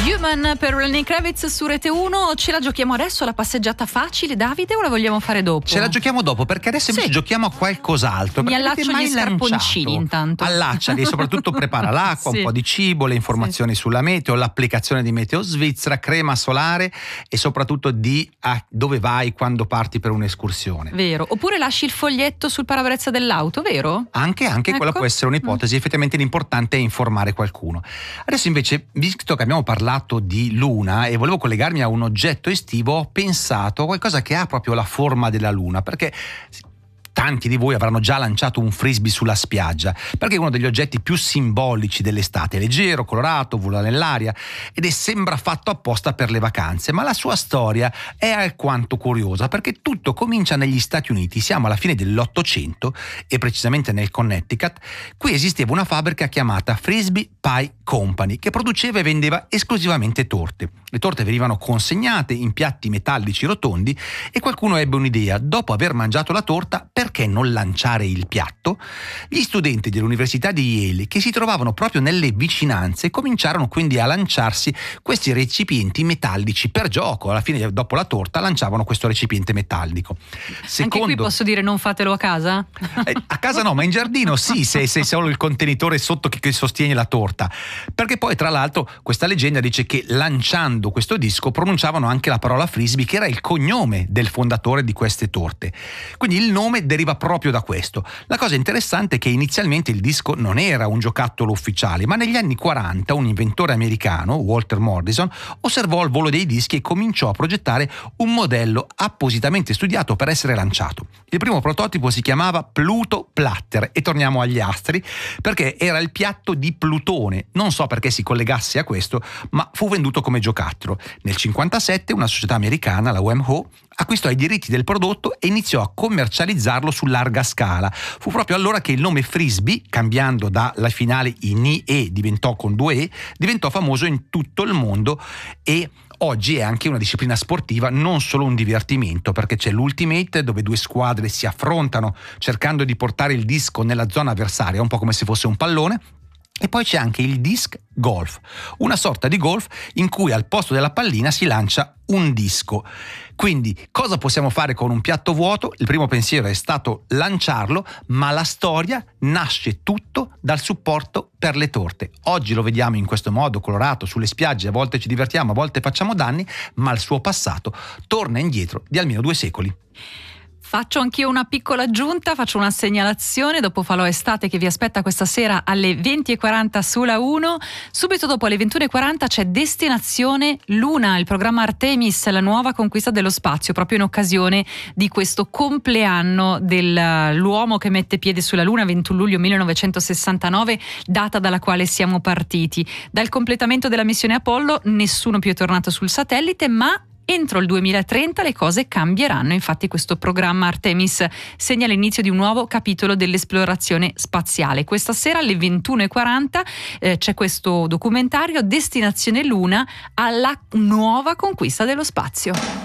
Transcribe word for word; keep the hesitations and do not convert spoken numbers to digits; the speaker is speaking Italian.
Human per Lenny Kravitz su Rete uno. Ce la giochiamo adesso la passeggiata facile, Davide, o la vogliamo fare dopo? Ce la giochiamo dopo, perché adesso invece sì. giochiamo a qualcos'altro. Mi perché allaccio gli scarponcini intanto. Allacciali e soprattutto prepara l'acqua, sì. un po' di cibo, le informazioni sì. sulla meteo, l'applicazione di Meteo Svizzera, crema solare e soprattutto di a dove vai quando parti per un'escursione. Vero. Oppure lasci il foglietto sul parabrezza dell'auto, vero? Anche, anche ecco. quella può essere un'ipotesi. Mm. Effettivamente l'importante è informare qualcuno. Adesso invece, visto che abbiamo parlato di luna e volevo collegarmi a un oggetto estivo, ho pensato a qualcosa che ha proprio la forma della luna, perché tanti di voi avranno già lanciato un frisbee sulla spiaggia, perché è uno degli oggetti più simbolici dell'estate. È leggero, colorato, vola nell'aria ed è sembra fatto apposta per le vacanze, ma la sua storia è alquanto curiosa, perché tutto comincia negli Stati Uniti. Siamo alla fine dell'Ottocento e precisamente nel Connecticut. Qui esisteva una fabbrica chiamata Frisbee Pie Company che produceva e vendeva esclusivamente torte. Le torte venivano consegnate in piatti metallici rotondi e qualcuno ebbe un'idea: dopo aver mangiato la torta, perché non lanciare il piatto? Gli studenti dell'Università di Yale, che si trovavano proprio nelle vicinanze, cominciarono quindi a lanciarsi questi recipienti metallici per gioco. Alla fine, dopo la torta, lanciavano questo recipiente metallico. Secondo... Anche qui posso dire non fatelo a casa? Eh, a casa no, ma in giardino sì, se sei solo il contenitore sotto che, che sostiene la torta. Perché poi, tra l'altro, questa leggenda dice che lanciando questo disco pronunciavano anche la parola frisbee, che era il cognome del fondatore di queste torte. Quindi il nome deriva proprio da questo. La cosa interessante è che inizialmente il disco non era un giocattolo ufficiale, ma negli anni quaranta un inventore americano, Walter Mordison, osservò il volo dei dischi e cominciò a progettare un modello appositamente studiato per essere lanciato. Il primo prototipo si chiamava Pluto Platter, e torniamo agli astri, perché era il piatto di Plutone. Non so perché si collegasse a questo, ma fu venduto come giocattolo. Nel cinquantasette una società americana, la W M O, acquistò i diritti del prodotto e iniziò a commercializzarlo su larga scala. Fu proprio allora che il nome Frisbee, cambiando dalla finale in I E diventò con due E, diventò famoso in tutto il mondo e oggi è anche una disciplina sportiva, non solo un divertimento, perché c'è l'Ultimate, dove due squadre si affrontano cercando di portare il disco nella zona avversaria, un po' come se fosse un pallone. E poi c'è anche il disc golf, una sorta di golf in cui al posto della pallina si lancia un disco. Quindi cosa possiamo fare con un piatto vuoto? Il primo pensiero è stato lanciarlo, ma la storia nasce tutto dal supporto per le torte. Oggi lo vediamo in questo modo, colorato sulle spiagge, a volte ci divertiamo, a volte facciamo danni, ma il suo passato torna indietro di almeno due secoli. Faccio anch'io una piccola aggiunta, faccio una segnalazione dopo Falò Estate che vi aspetta questa sera alle venti e quaranta sulla uno. Subito dopo alle ventuno e quaranta c'è Destinazione Luna, il programma Artemis, la nuova conquista dello spazio, proprio in occasione di questo compleanno dell'uomo che mette piede sulla Luna, ventuno luglio millenovecentosessantanove, data dalla quale siamo partiti. Dal completamento della missione Apollo nessuno più è tornato sul satellite, ma entro il duemilatrenta le cose cambieranno. Infatti questo programma Artemis segna l'inizio di un nuovo capitolo dell'esplorazione spaziale. Questa sera alle ventuno e quaranta eh, c'è questo documentario Destinazione Luna, alla nuova conquista dello spazio.